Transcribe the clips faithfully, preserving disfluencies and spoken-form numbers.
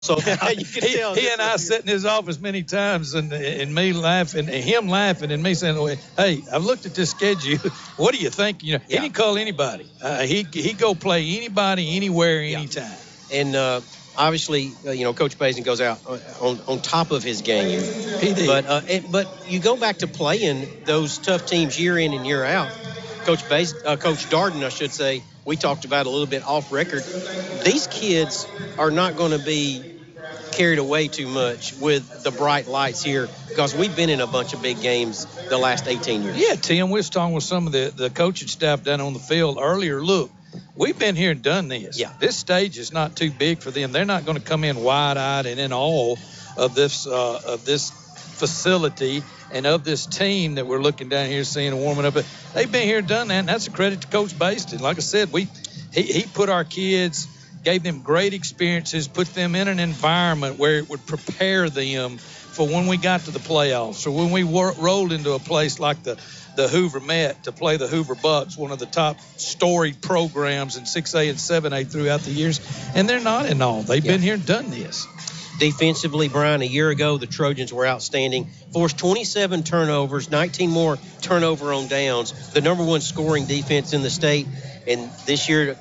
So you can he, tell he and I sat in his office many times, and and me laughing, and him laughing, and me saying, well, "Hey, I've looked at this schedule. What do you think?" You know, Yeah. he didn't call anybody. Uh, he he go play anybody, anywhere, anytime. And uh, obviously, uh, you know, Coach Bazin goes out on, on top of his game. He did. But uh, it, but you go back to playing those tough teams year in and year out. Coach Baz, uh, Coach Darden, I should say, we talked about a little bit off record. These kids are not going to be carried away too much with the bright lights here because we've been in a bunch of big games the last eighteen years. Yeah, Tim, we was talking with some of the, the coaching staff down on the field earlier. Look, we've been here and done this. Yeah. This stage is not too big for them. They're not going to come in wide-eyed and in awe of this uh, of this facility and of this team that we're looking down here seeing and warming up. But they've been here and done that, and that's a credit to Coach Baston. Like I said, we he, he put our kids, gave them great experiences, put them in an environment where it would prepare them for when we got to the playoffs or when we wor- rolled into a place like the, the Hoover Met to play the Hoover Bucks, one of the top storied programs in six A and seven A throughout the years. And they're not in all. They've yeah. been here and done this. Defensively, Brian, a year ago, the Trojans were outstanding. Forced twenty-seven turnovers, nineteen more turnover on downs. The number one scoring defense in the state. And this year,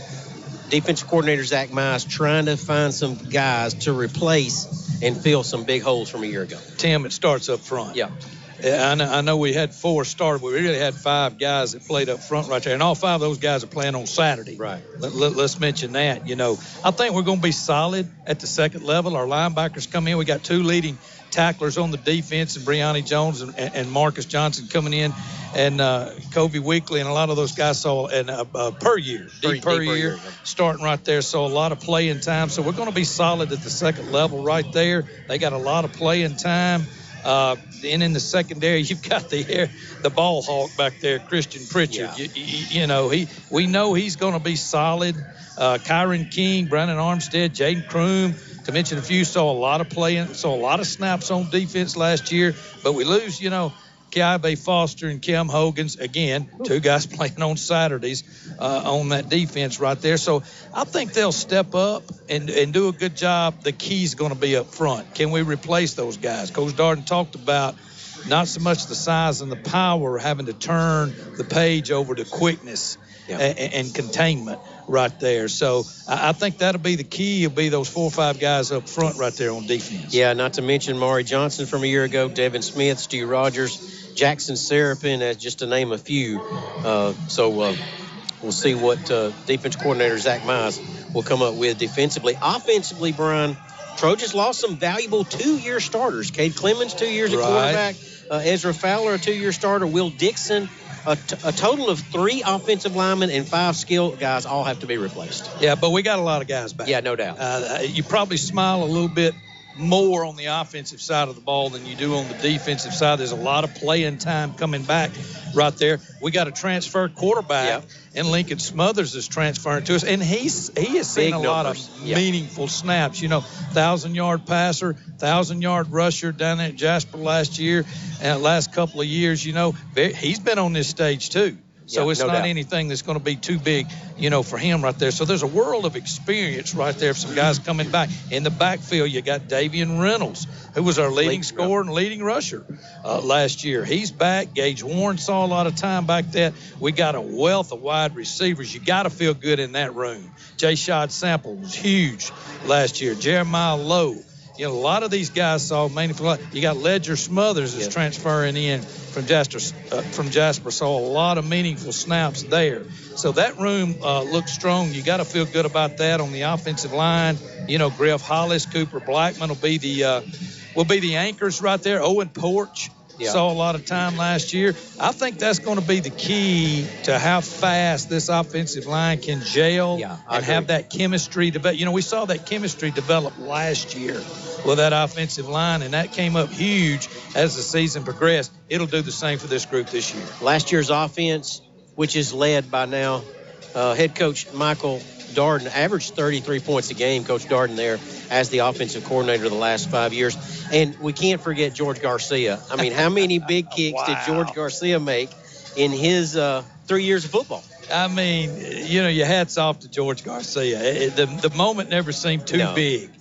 defensive coordinator Zach Mize trying to find some guys to replace and fill some big holes from a year ago. Tim, it starts up front. Yeah. I know, I know we had four started, but we really had five guys that played up front right there. And all five of those guys are playing on Saturday. Right. Let, let, let's mention that. You know, I think we're going to be solid at the second level. Our linebackers come in. We got two leading tacklers on the defense, and Brianni Jones and, and Marcus Johnson coming in, and uh, Kobe Weekly, and a lot of those guys saw and uh, uh, per year, per, deep per, deep year, per year, starting right there. So a lot of playing time. So we're going to be solid at the second level right there. They got a lot of playing time. Uh, and in the secondary, you've got the air, the ball hawk back there, Christian Pritchard. Yeah. You, you, you know, he we know he's going to be solid. Uh, Kyron King, Brandon Armstead, Jaden Kroom, to mention a few, saw a lot of playing, saw a lot of snaps on defense last year. But we lose, you know, Kiabe Foster and Kim Hogans, again, two guys playing on Saturdays uh, on that defense right there. So I think they'll step up and, and do a good job. The key's going to be up front. Can we replace those guys? Coach Darden talked about not so much the size and the power, having to turn the page over to quickness yeah. and, and containment right there. So I, I think that'll be the key. It'll be those four or five guys up front right there on defense. Yeah, not to mention Maury Johnson from a year ago, Devin Smith, Stu Rogers, Jackson Serapin, as just to name a few. Uh, so uh, we'll see what uh, defense coordinator Zach Mize will come up with defensively. Offensively, Brian, Trojans lost some valuable two-year starters. Cade Clemens, two years at right. quarterback. Uh, Ezra Fowler, a two-year starter. Will Dixon, a, t- a total of three offensive linemen and five skill guys all have to be replaced. Yeah, but we got a lot of guys back. Yeah, no doubt. Uh, you probably smile a little bit more on the offensive side of the ball than you do on the defensive side. There's a lot of playing time coming back right there. We got a transfer quarterback, yep. and Lincoln Smothers is transferring to us, and he's he has seen Big a numbers. lot of yep. meaningful snaps. You know, thousand-yard passer, thousand-yard rusher down there at Jasper last year, and last couple of years, you know, he's been on this stage too. So yeah, it's no not doubt. anything that's going to be too big, you know, for him right there. So there's a world of experience right there of some guys coming back. In the backfield, you got Davian Reynolds, who was our leading scorer and leading rusher uh, last year. He's back. Gage Warren saw a lot of time back there. We got a wealth of wide receivers. You got to feel good in that room. Jay Shad Sample was huge last year. Jeremiah Lowe. You know, a lot of these guys saw meaningful. You got Ledger Smothers is yep. transferring in from Jasper. Uh, from Jasper, saw a lot of meaningful snaps there. So that room uh, looks strong. You got to feel good about that on the offensive line. You know, Griff Hollis, Cooper Blackman will be the uh, will be the anchors right there. Owen Porch. Yeah. Saw a lot of time last year. I think that's going to be the key to how fast this offensive line can gel yeah, and agree. have that chemistry develop. You know, we saw that chemistry develop last year with that offensive line, and that came up huge as the season progressed. It'll do the same for this group this year. Last year's offense, which is led by now uh, head coach Michael Darden, averaged thirty-three points a game, Coach Darden there, as the offensive coordinator the last five years. And we can't forget George Garcia. I mean, how many big kicks wow. did George Garcia make in his uh, three years of football? I mean, you know, your hat's off to George Garcia. It, the, the moment never seemed too no. big